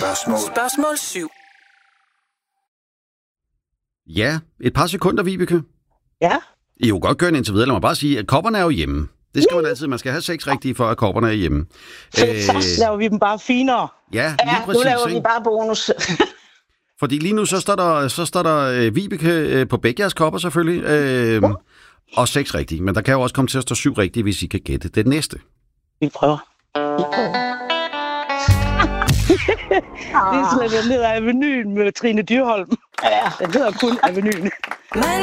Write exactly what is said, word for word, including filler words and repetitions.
spørgsmål. Spørgsmål syv. Ja, et par sekunder, Vibeke. Ja. I jo godt gøre en indtil videre. Lad mig bare sige, at kopperne er jo hjemme. Det skal man altid. Man skal have seks rigtige, for at kopperne er hjemme. Så først laver vi dem bare finere. Ja, lige Ja, præcis. nu laver ikke? vi bare bonus. Fordi lige nu, så står der, så står der øh, Vibeke øh, på begge jeres kopper selvfølgelig. Øh, uh. Og seks rigtige. Men der kan jo også komme til at stå syv rigtige, hvis I kan gætte det næste. Vi prøver. Vi prøver. Det er slet ned ad Avenyen med Trine Dyrholm. Ja, den hedder kun Avenyen.